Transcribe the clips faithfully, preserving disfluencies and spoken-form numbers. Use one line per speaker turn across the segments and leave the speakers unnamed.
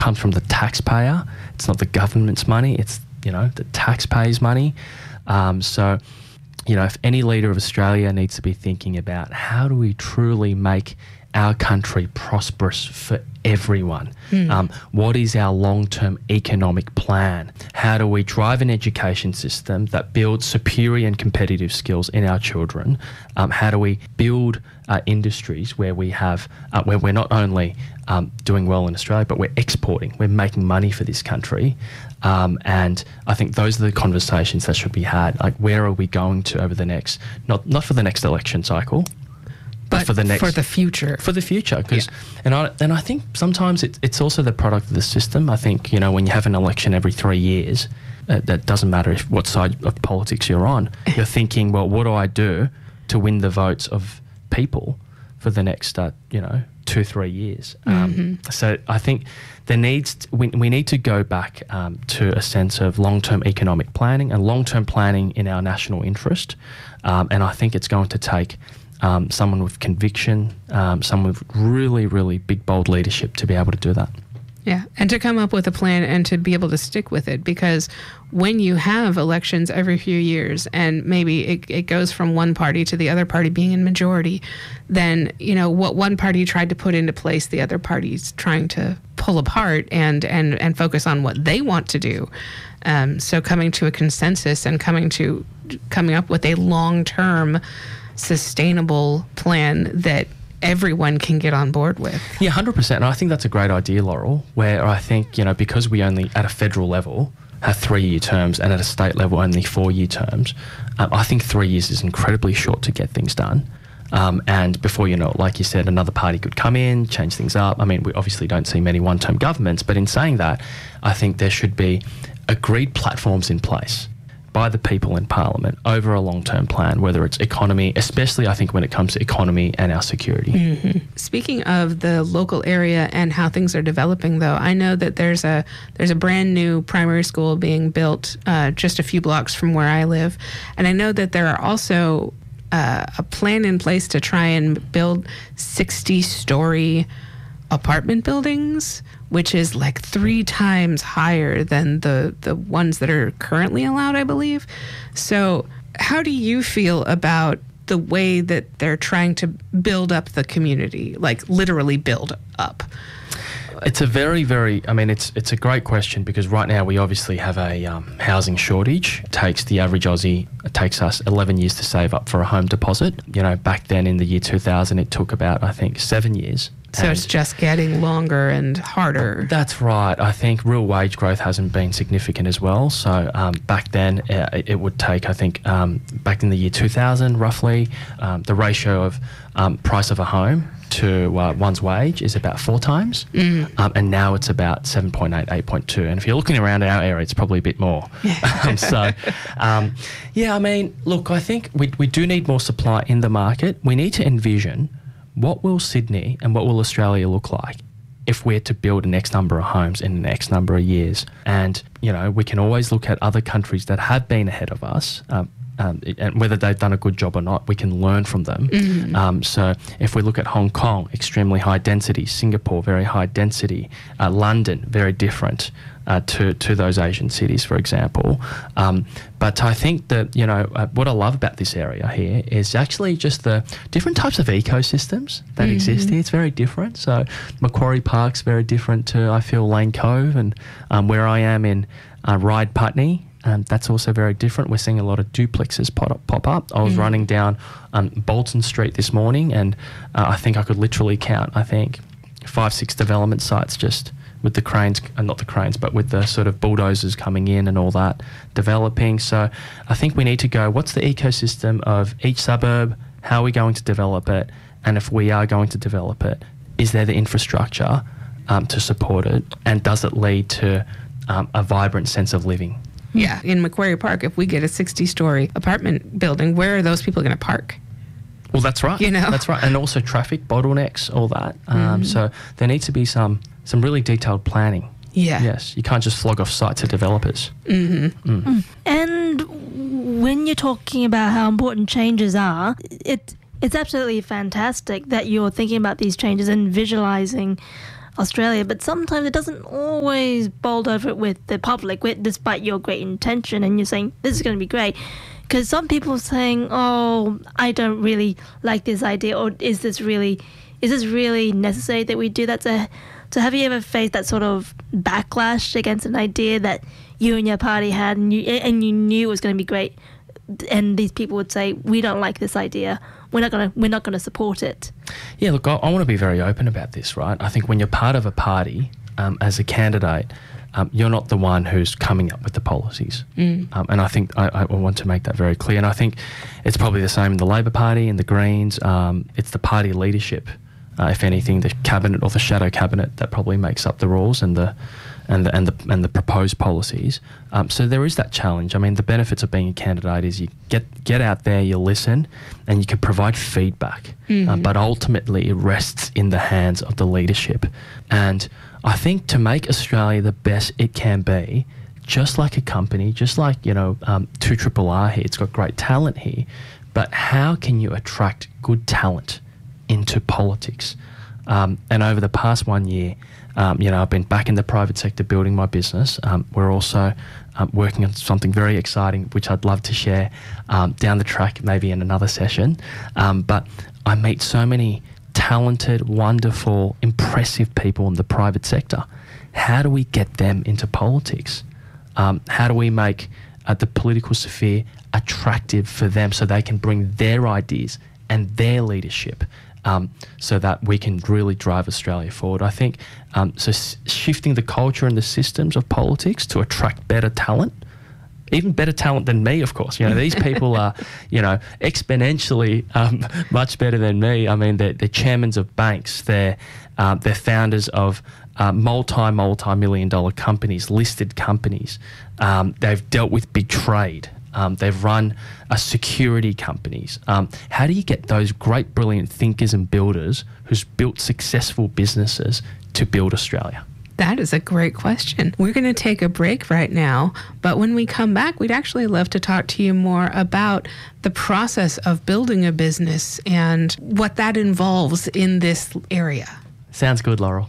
comes from the taxpayer. It's not the government's money. It's, you know, the taxpayers' money. Um, so, you know, if any leader of Australia needs to be thinking about how do we truly make our country prosperous for everyone? Mm. Um, what is our long-term economic plan? How do we drive an education system that builds superior and competitive skills in our children? Um, how do we build uh, industries where we have, uh, where we're not only um, doing well in Australia, but we're exporting, we're making money for this country? Um, and I think those are the conversations that should be had. Like, where are we going to over the next, not not for the next election cycle, but, but for the next,
for the future,
for the future. Because,
yeah.
and I and I think sometimes it, it's also the product of the system. I think, you know, when you have an election every three years, uh, that doesn't matter if what side of politics you're on. You're thinking, well, what do I do to win the votes of people for the next, uh, you know, two three years? Um,
mm-hmm.
So I think there needs to, we we need to go back um, to a sense of long-term economic planning and long-term planning in our national interest. Um, and I think it's going to take Um, someone with conviction, um, someone with really, really big, bold leadership to be able to do that.
Yeah, and to come up with a plan and to be able to stick with it, because when you have elections every few years and maybe it, it goes from one party to the other party being in majority, then, you know, what one party tried to put into place, the other party's trying to pull apart and, and, and focus on what they want to do. Um, so coming to a consensus and coming to coming up with a long-term sustainable plan that everyone can get on board with.
Yeah, one hundred percent. And I think that's a great idea, Laurel, where I think, you know, because we only at a federal level have three-year terms and at a state level only four-year terms, um, I think three years is incredibly short to get things done. Um, and before you know it, like you said, another party could come in, change things up. I mean, we obviously don't see many one-term governments, but in saying that, I think there should be agreed platforms in place by the people in Parliament over a long-term plan, whether it's economy, especially I think when it comes to economy and our security.
Mm-hmm. Speaking of the local area and how things are developing, though, I know that there's a there's a brand new primary school being built uh, just a few blocks from where I live, and I know that there are also uh, a plan in place to try and build sixty-story apartment buildings, which is like three times higher than the, the ones that are currently allowed, I believe. So how do you feel about the way that they're trying to build up the community, like literally build up?
It's a very, very, I mean, it's it's a great question, because right now we obviously have a um, housing shortage. It takes the average Aussie, it takes us eleven years to save up for a home deposit. You know, back then in the year two thousand, it took about, I think, seven years.
So and it's just getting longer and harder.
That's right. I think real wage growth hasn't been significant as well. So um, back then uh, it, it would take, I think, um, back in the year two thousand, roughly, um, the ratio of um, price of a home to uh, one's wage is about four times. Mm. Um, and now it's about seven point eight, eight point two. And if you're looking around our area, it's probably a bit more. Yeah. um, so, um, yeah, I mean, look, I think we, we do need more supply in the market. We need to envision what will Sydney and what will Australia look like if we're to build an X number of homes in the next number of years. And, you know, we can always look at other countries that have been ahead of us, um, um, and whether they've done a good job or not, we can learn from them. Mm-hmm. Um, so if we look at Hong Kong, extremely high density, Singapore, very high density, uh, London, very different uh, to, to those Asian cities, for example. Um, but I think that, you know, uh, what I love about this area here is actually just the different types of ecosystems that mm-hmm. exist here. It's very different. So Macquarie Park's very different to, I feel, Lane Cove, and um, where I am in uh, Ryde Putney. Um, that's also very different. We're seeing a lot of duplexes pop up. Pop up. I was mm. running down um, Bolton Street this morning, and uh, I think I could literally count, I think, five, six development sites just with the cranes, uh, not the cranes, but with the sort of bulldozers coming in and all that developing. So I think we need to go, what's the ecosystem of each suburb? How are we going to develop it? And if we are going to develop it, is there the infrastructure um, to support it? And does it lead to um, a vibrant sense of living?
Yeah, in Macquarie Park, if we get a sixty-story apartment building, where are those people going to park?
Well, that's right.
You know?
That's right. And also traffic, bottlenecks, all that. Um, mm-hmm. So there needs to be some some really detailed planning.
Yeah.
Yes. You can't just flog off site to developers.
Mm-hmm.
Mm. Mm. And when you're talking about how important changes are, it it's absolutely fantastic that you're thinking about these changes and visualizing Australia, but sometimes it doesn't always bold over with the public, with, despite your great intention, and you're saying, this is going to be great. Because some people are saying, oh, I don't really like this idea, or is this really, is this really necessary that we do that? So, so have you ever faced that sort of backlash against an idea that you and your party had, and you and you knew it was going to be great, and these people would say, we don't like this idea, we're not going to we're not going to support it?
Yeah, look, I, I want to be very open about this, right? I think when you're part of a party um, as a candidate, um, you're not the one who's coming up with the policies. Mm. Um, and I think I, I want to make that very clear. And I think it's probably the same in the Labor Party and the Greens. Um, it's the party leadership, uh, if anything, the cabinet or the shadow cabinet that probably makes up the rules and the and the and the and the proposed policies. Um, so there is that challenge. I mean, the benefits of being a candidate is you get get out there, you listen, and you can provide feedback. Mm-hmm. Uh, but ultimately, it rests in the hands of the leadership. And I think to make Australia the best it can be, just like a company, just like you know, um, two Triple R here, it's got great talent here. But how can you attract good talent into politics? Um, and over the past one year, um, you know, I've been back in the private sector building my business. Um, we're also um, working on something very exciting, which I'd love to share um, down the track, maybe in another session. Um, but I meet so many talented, wonderful, impressive people in the private sector. How do we get them into politics? Um, how do we make uh, the political sphere attractive for them so they can bring their ideas and their leadership? Um, so that we can really drive Australia forward. I think um, so s- shifting the culture and the systems of politics to attract better talent, even better talent than me, of course. You know, these people are, you know, exponentially um, much better than me. I mean, they're, they're chairmen of banks, they're, uh, they're founders of uh, multi, multi-million dollar companies, listed companies. Um, they've dealt with big trade. Um, they've run uh, security companies. Um, how do you get those great, brilliant thinkers and builders who's built successful businesses to build Australia?
That is a great question. We're going to take a break right now, but when we come back, we'd actually love to talk to you more about the process of building a business and what that involves in this area.
Sounds good, Laurel.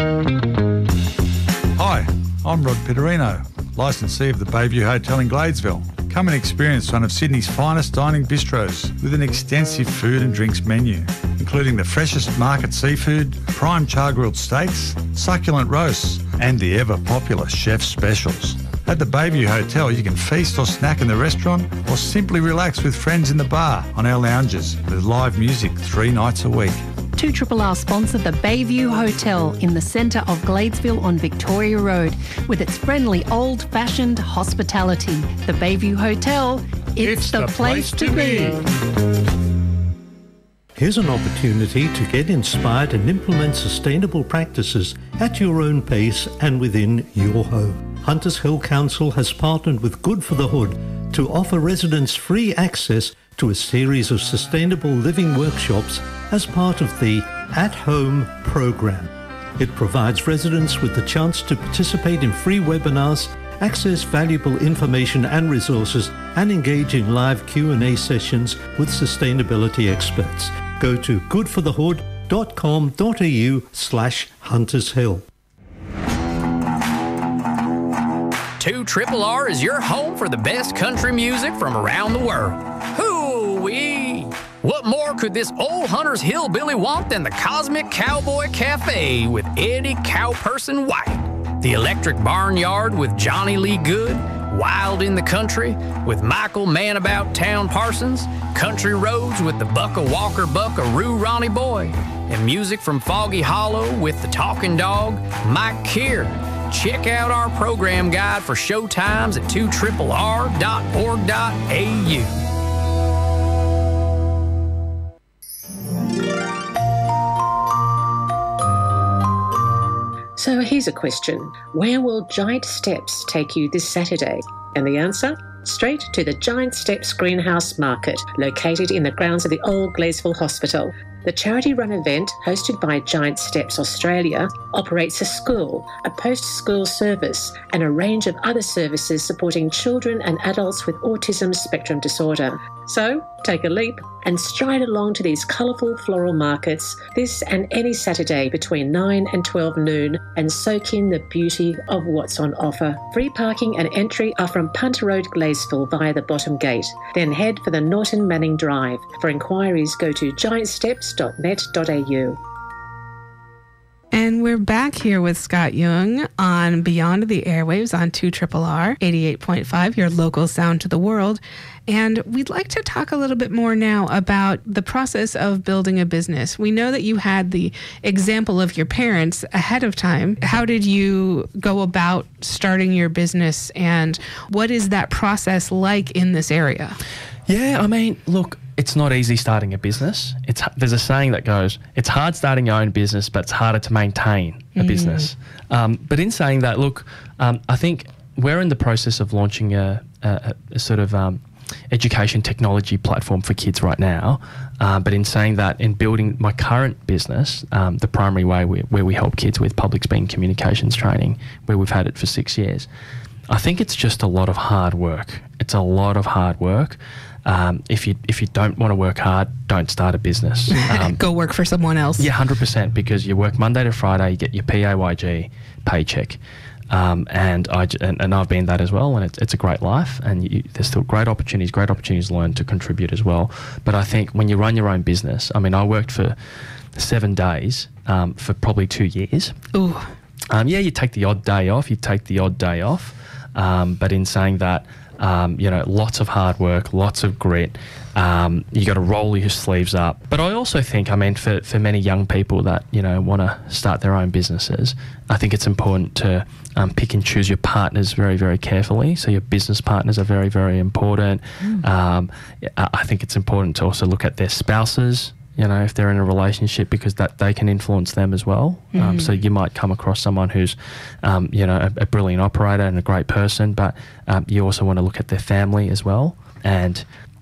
Hi, I'm Rod Pitterino, licensee of the Bayview Hotel in Gladesville. Come and experience one of Sydney's finest dining bistros with an extensive food and drinks menu, including the freshest market seafood, prime char-grilled steaks, succulent roasts, and the ever-popular chef's specials. At the Bayview Hotel, you can feast or snack in the restaurant or simply relax with friends in the bar on our lounges with live music three nights a week.
two R R sponsor the Bayview Hotel in the centre of Gladesville on Victoria Road with its friendly old-fashioned hospitality. The Bayview Hotel, it's, it's the, the place, place to be.
Here's an opportunity to get inspired and implement sustainable practices at your own pace and within your home. Hunters Hill Council has partnered with Good for the Hood to offer residents free access to a series of sustainable living workshops as part of the At Home program. It provides residents with the chance to participate in free webinars, access valuable information and resources, and engage in live Q and A sessions with sustainability experts. Go to goodforthehood.com.au slash Hunters Hill.
two R R is your home for the best country music from around the world. Hoo-wee! What more could this old Hunters Hillbilly want than the Cosmic Cowboy Cafe with Eddie Cowperson White, the Electric Barnyard with Johnny Lee Good, Wild in the Country with Michael Manabout Town Parsons, Country Roads with the Bucka Walker Buckaroo Ronnie Boy, and music from Foggy Hollow with the Talking Dog, Mike Keir. Check out our program guide for show times at two R R dot org dot A U.
So here's a question. Where will Giant Steps take you this Saturday? And the answer? Straight to the Giant Steps Greenhouse Market, located in the grounds of the old Gladesville Hospital. The charity-run event, hosted by Giant Steps Australia, operates a school, a post-school service, and a range of other services supporting children and adults with autism spectrum disorder. So, take a leap and stride along to these colourful floral markets this and any Saturday between nine and twelve noon and soak in the beauty of what's on offer. Free parking and entry are from Punter Road, Gladesville via the bottom gate. Then head for the Norton Manning Drive. For inquiries, go to giant steps dot net dot a u.
And we're back here with Scott Young on Beyond the Airwaves on two R R R eighty-eight point five, your local sound to the world. And we'd like to talk a little bit more now about the process of building a business. We know that you had the example of your parents ahead of time. How did you go about starting your business, and what is that process like in this area?
Yeah, I mean, look, it's not easy starting a business. It's there's a saying that goes, it's hard starting your own business, but it's harder to maintain a mm. business. Um, but in saying that, look, um, I think we're in the process of launching a, a, a sort of um, education technology platform for kids right now. Uh, but in saying that, in building my current business, um, the primary way we, where we help kids with public speaking communications training, where we've had it for six years, I think it's just a lot of hard work. It's a lot of hard work. Um, if you if you don't want to work hard, don't start a business. Um,
Go work for someone else.
Yeah, one hundred percent, because you work Monday to Friday, you get your P A Y G paycheck. Um, and, I, and, and I've been that as well, and it's, it's a great life, and you, there's still great opportunities, great opportunities to learn, to contribute as well. But I think when you run your own business, I mean, I worked for seven days um, for probably two years.
Ooh.
Um, yeah, you take the odd day off, you take the odd day off. Um, but in saying that, Um, you know, lots of hard work, lots of grit. Um, you got to roll your sleeves up. But I also think, I mean, for, for many young people that, you know, want to start their own businesses, I think it's important to um, pick and choose your partners very, very carefully. So your business partners are very, very important. Mm. Um, I think it's important to also look at their spouses, you know, if they're in a relationship, because that they can influence them as well. Mm. Um, so you might come across someone who's, um, you know, a, a brilliant operator and a great person, but um, you also want to look at their family as well. And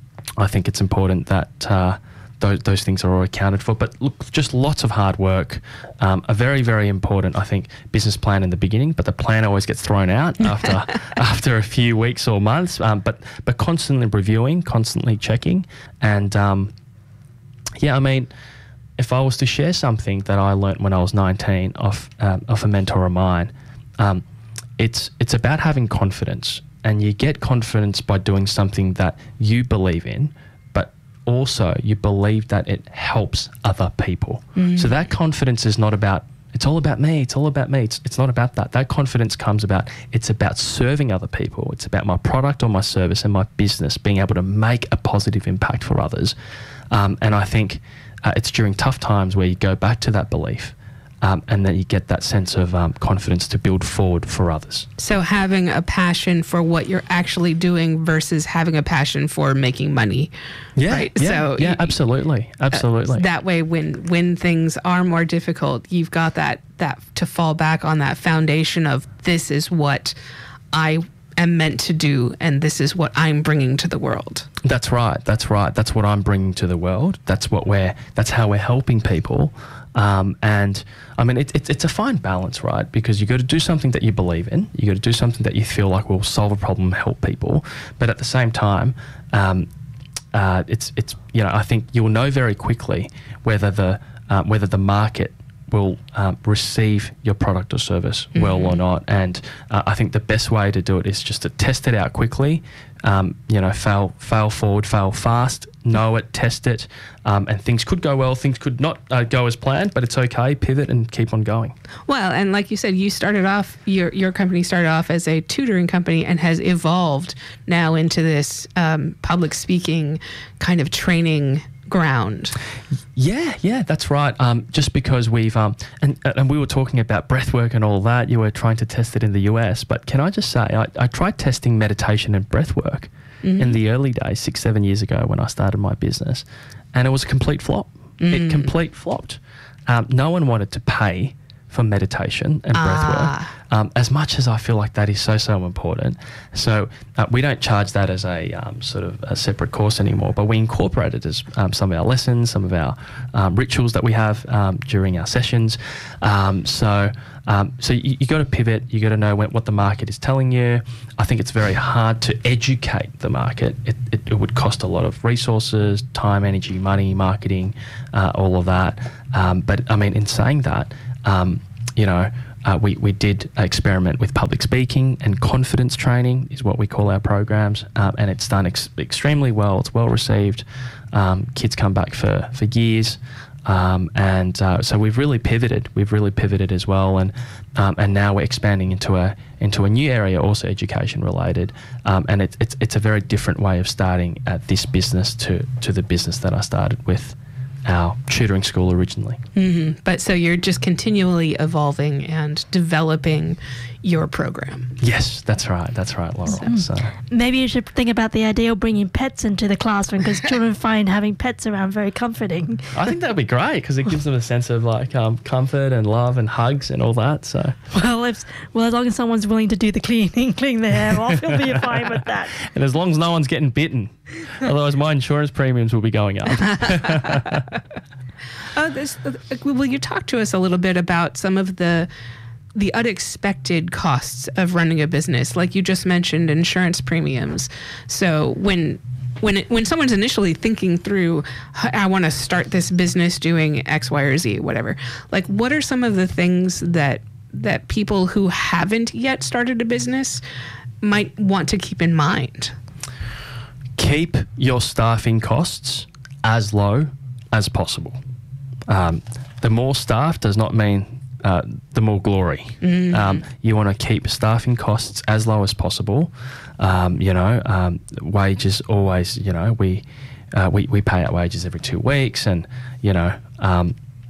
I think it's important that uh, those, those things are all accounted for. But look, just lots of hard work. Um, a very, very important, I think, business plan in the beginning, but the plan always gets thrown out after after a few weeks or months. Um, but but constantly reviewing, constantly checking, and um, yeah, I mean, if I was to share something that I learnt when I was nineteen off um, off a mentor of mine, um, it's it's about having confidence, and you get confidence by doing something that you believe in, but also you believe that it helps other people. Mm. So that confidence is not about, it's all about me, it's all about me. It's, it's not about that. That confidence comes about, it's about serving other people. It's about my product or my service and my business being able to make a positive impact for others. Um, and I think uh, it's during tough times where you go back to that belief, um, and then you get that sense of um, confidence to build forward for others.
So having a passion for what you're actually doing versus having a passion for making money.
Yeah,
right?
yeah,
so
yeah,
you,
absolutely, absolutely.
Uh, that way, when when things are more difficult, you've got that that to fall back on, that foundation of, this is what I am meant to do, and this is what I'm bringing to the world.
That's right. That's right. That's what I'm bringing to the world. That's what we're. That's how we're helping people. Um, and I mean, it, it, it's a fine balance, right? Because you got to do something that you believe in. You got to do something that you feel like will solve a problem, help people. But at the same time, um, uh, it's it's you know, I think you'll know very quickly whether the uh, whether the market will um, receive your product or service mm-hmm. well or not. And uh, I think the best way to do it is just to test it out quickly. Um, you know, fail, fail forward, fail fast, know it, test it, um, and things could go well, things could not uh, go as planned, but it's okay, pivot and keep on going.
Well, and like you said, you started off, your your company started off as a tutoring company and has evolved now into this um, public speaking kind of training ground.
Yeah, yeah, that's right. Um, just because we've, um, and, and we were talking about breath work and all that, you were trying to test it in the U S, but can I just say, I, I tried testing meditation and breath work mm-hmm. in the early days, six, seven years ago when I started my business, and it was a complete flop. Mm. It complete flopped. Um, no one wanted to pay for meditation and breath
Ah.
work, um, as much as I feel like that is so, so important. So uh, we don't charge that as a um, sort of a separate course anymore, but we incorporate it as um, some of our lessons, some of our um, rituals that we have um, during our sessions. Um, so um, so you, you got to pivot. You got to know when, what the market is telling you. I think it's very hard to educate the market. It, it, it would cost a lot of resources, time, energy, money, marketing, uh, all of that. Um, but I mean, in saying that, um, you know, uh, we, we did experiment with public speaking, and confidence training is what we call our programs. Um, and it's done ex- extremely well. It's well received. Um, kids come back for, for years. Um, and uh, so we've really pivoted. We've really pivoted as well, and um, and now we're expanding into a into a new area, also education related. Um, and it's it's it's a very different way of starting at this business to to the business that I started with, our tutoring school originally.
Mm-hmm. But so you're just continually evolving and developing your program.
Yes, that's right. That's right, Laurel. So
Maybe you should think about the idea of bringing pets into the classroom, because children find having pets around very comforting.
I think that'd be great, because it gives them a sense of like um, comfort and love and hugs and all that. So
Well, if well, as long as someone's willing to do the cleaning, clean their hair off, you'll be fine with that.
and as long as no one's getting bitten, otherwise my insurance premiums will be going up.
Oh, this, uh, will you talk to us a little bit about some of the the unexpected costs of running a business? Like you just mentioned, insurance premiums. So when when it, when someone's initially thinking through, I want to start this business doing X, Y, or Z, whatever. Like, what are some of the things that that people who haven't yet started a business might want to keep in mind?
Keep your staffing costs as low as possible. Um, the more staff does not mean uh, the more glory. Mm. Um, you want to keep staffing costs as low as possible. Um, you know, um, wages always, you know, we, uh, we we pay out wages every two weeks, and you know, um,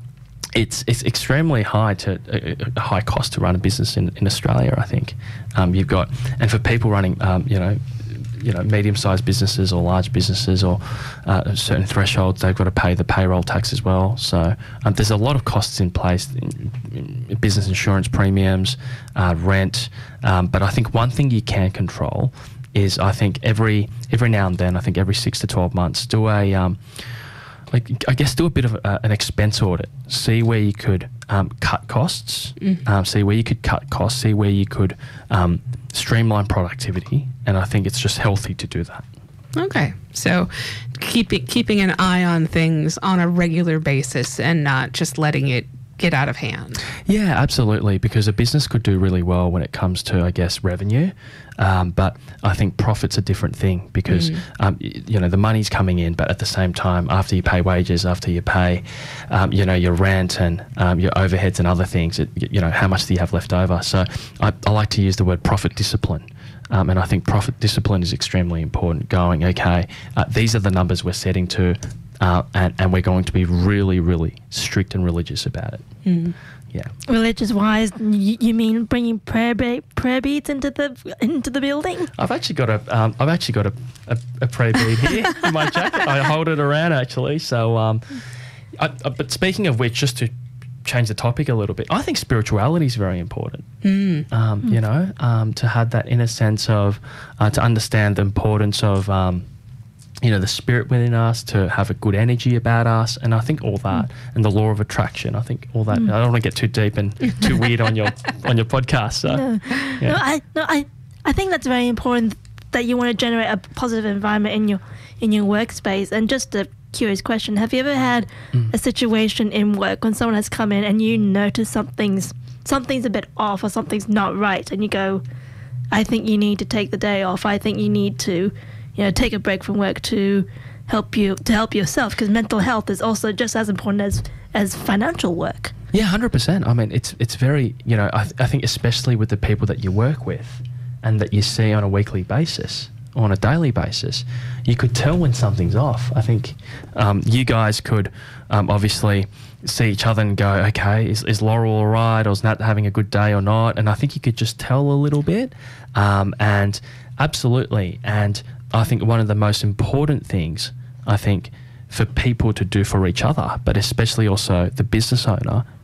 it's it's extremely high to a, a high cost to run a business in, in Australia. I think um, you've got, and for people running, um, you know. you know, medium-sized businesses or large businesses or uh, certain thresholds, they've got to pay the payroll tax as well. So um, there's a lot of costs in place, in, in business insurance premiums, uh, rent. Um, but I think one thing you can control is, I think every every now and then, I think every six to twelve months, do a um, like I guess do a bit of a, an expense audit. See where you could um, cut costs. Mm-hmm. Um, see where you could cut costs. See where you could um, streamline productivity. And I think it's just healthy to do that.
Okay, so keeping keeping an eye on things on a regular basis and not just letting it get out of hand.
Yeah, absolutely, because a business could do really well when it comes to, I guess, revenue, um, but I think profit's a different thing, because mm. um, y- you know, the money's coming in, but at the same time, after you pay wages, after you pay, um, you know, your rent and um, your overheads and other things, it, you know, how much do you have left over? So I, I like to use the word profit discipline. Um, and I think profit discipline is extremely important. Going, okay, uh, these are the numbers we're setting to, uh, and, and we're going to be really, really strict and religious about it. Mm. Yeah.
Religious wise, you, you mean bringing prayer be- prayer beads into the into the building?
I've actually got a um, I've actually got a, a, a prayer bead here in my jacket. I hold it around actually. So, um, I, I, but speaking of which, just to change the topic a little bit, I think spirituality is very important. Mm. Um, mm. You know, um, to have that inner sense of, uh, to understand the importance of, um, you know, the spirit within us, to have a good energy about us, and I think all that, mm. and the law of attraction. I think all that. Mm. I don't want to get too deep and too weird on your on your podcast. So,
no,
yeah.
no, I no, I I think that's very important, that you want to generate a positive environment in your in your workspace. And just a curious question, have you ever had mm. a situation in work when someone has come in and you notice something's something's a bit off or something's not right, and you go, I think you need to take the day off, I think you need to, you know, take a break from work to help you to help yourself, because mental health is also just as important as as financial work.
Yeah, one hundred percent. I mean, it's it's very, you know, I, th- I think especially with the people that you work with and that you see on a weekly basis, on a daily basis, you could tell when something's off. I think um, you guys could um, obviously see each other and go, okay, is, is Laurel all right, or is Nat having a good day or not? And I think you could just tell a little bit. Um, and absolutely. And I think one of the most important things, I think, for people to do for each other, but especially also the business owner,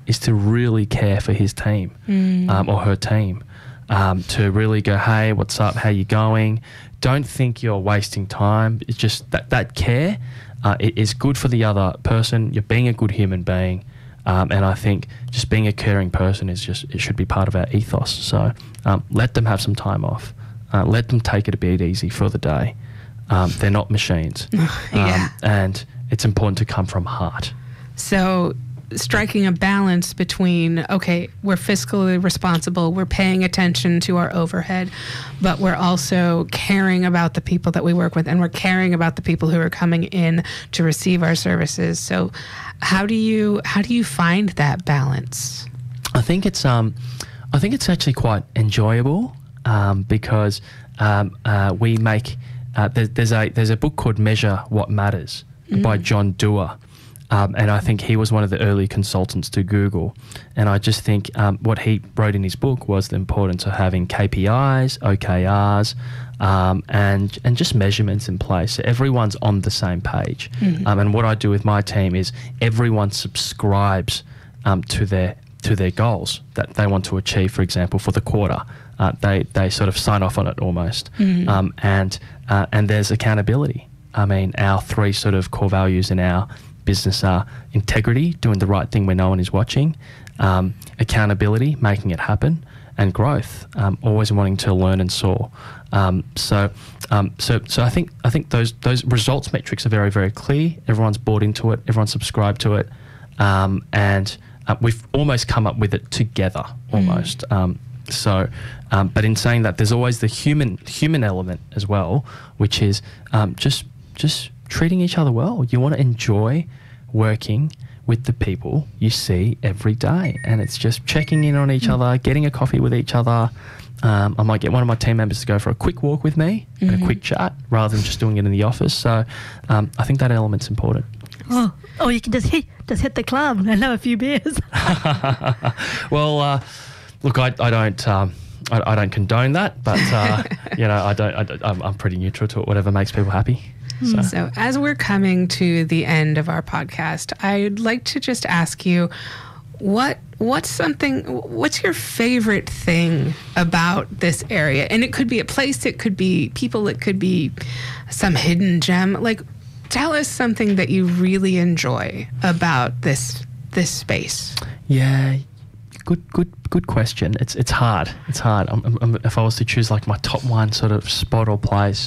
is to really care for his team mm. um, or her team. Um, to really go, hey, what's up? How you going? Don't think you're wasting time. It's just that that care uh, it is good for the other person. You're being a good human being, um, and I think just being a caring person is just it should be part of our ethos. So um, let them have some time off. Uh, let them take it a bit easy for the day. Um, they're not machines,
yeah.
um, and it's important to come from heart.
So. Striking a balance between, okay, we're fiscally responsible, we're paying attention to our overhead, but we're also caring about the people that we work with, and we're caring about the people who are coming in to receive our services. So how do you how do you find that balance?
I think it's um I think it's actually quite enjoyable um, because um, uh, we make uh, there, there's a there's a book called Measure What Matters mm. by John Doerr. Um, and I think he was one of the early consultants to Google. And I just think um, what he wrote in his book was the importance of having K P Is, O K Rs, um, and and just measurements in place. So everyone's on the same page. Mm-hmm. Um, and what I do with my team is everyone subscribes um, to their to their goals that they want to achieve. For example, for the quarter, uh, they they sort of sign off on it almost. Mm-hmm. Um, and uh, and there's accountability. I mean, our three sort of core values in our business are integrity, doing the right thing when no one is watching, um, accountability, making it happen, and growth, um, always wanting to learn and soar. Um, so, um, so, so I think I think those those results metrics are very very clear. Everyone's bought into it. Everyone's subscribed to it, um, and uh, we've almost come up with it together, almost. Mm. Um, so, um, but in saying that, there's always the human human element as well, which is um, just just. treating each other well. You want to enjoy working with the people you see every day, and it's just checking in on each mm. other, getting a coffee with each other. Um, I might get one of my team members to go for a quick walk with me mm-hmm. and a quick chat rather than just doing it in the office. So um, I think that element's important.
Oh, or you can just hit just hit the club and have a few beers.
Well, uh, look, I, I don't. Um, I, I don't condone that, but uh, you know, I don't. I don't I'm, I'm pretty neutral to it. Whatever makes people happy. So.
so as we're coming to the end of our podcast, I'd like to just ask you, what what's something, what's your favorite thing about this area? And it could be a place, it could be people, it could be some hidden gem. Like, tell us something that you really enjoy about this this space.
Yeah, good good good question. It's it's hard. It's hard. I'm, I'm, if I was to choose like my top one sort of spot or place.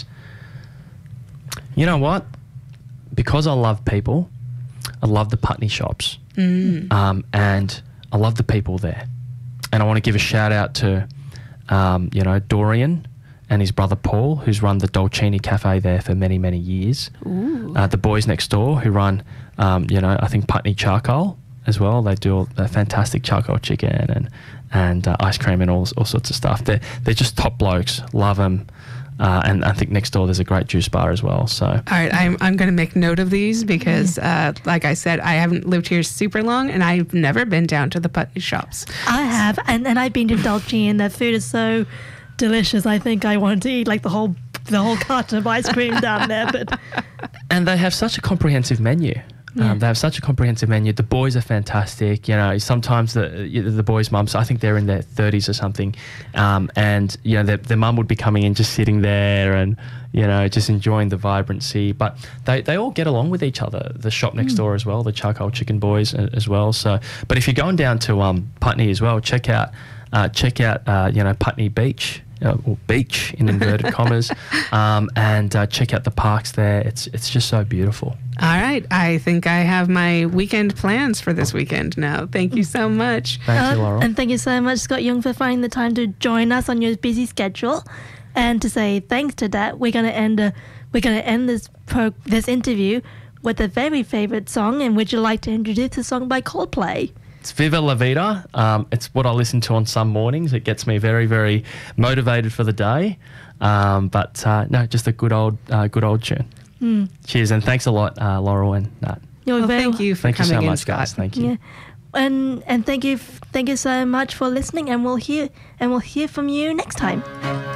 You know what? Because I love people, I love the Putney shops, mm. um, and I love the people there. And I want to give a shout out to, um, you know, Dorian and his brother Paul, who's run the Dolcini Cafe there for many, many years. Uh, the boys next door who run, um, you know, I think Putney Charcoal as well. They do a fantastic charcoal chicken and and uh, ice cream and all all sorts of stuff. They're they're just top blokes. Love them. Uh, and I think next door there's a great juice bar as well. So, all
right, I'm I'm going to make note of these because, uh, like I said, I haven't lived here super long, and I've never been down to the Putney shops.
I have, and, and I've been to Dolce, and their food is so delicious. I think I want to eat like the whole the whole carton of ice cream down there. But
and they have such a comprehensive menu. Yeah. Um, they have such a comprehensive menu. The boys are fantastic. You know, sometimes the the boys' mums, I think they're in their thirties or something, um, and you know, their, their mum would be coming in, just sitting there, and you know, just enjoying the vibrancy. But they, they all get along with each other. The shop next mm. door as well, the Charcoal Chicken boys as well. So, but if you're going down to um, Putney as well, check out uh, check out uh, you know Putney Beach. Uh, or beach in inverted commas, um, and uh, check out the parks there. It's it's just so beautiful.
All right, I think I have my weekend plans for this weekend now. Thank you so much.
Thank uh, you, Laurel.
And thank you so much, Scott Young, for finding the time to join us on your busy schedule. And to say thanks to that, we're gonna end uh, we're gonna end this pro- this interview with a very favorite song. And would you like to introduce the song by Coldplay?
It's Viva La Vida. Um, it's what I listen to on some mornings. It gets me very, very motivated for the day. Um, but uh, no, just a good old, uh, good old tune. Mm. Cheers, and thanks a lot, uh, Laurel and Nat.
You're well, very thank you for
thank
coming
you so
in,
much,
Scott.
guys. Thank you.
Yeah. And and thank you, thank you so much for listening. And we'll hear and we'll hear from you next time.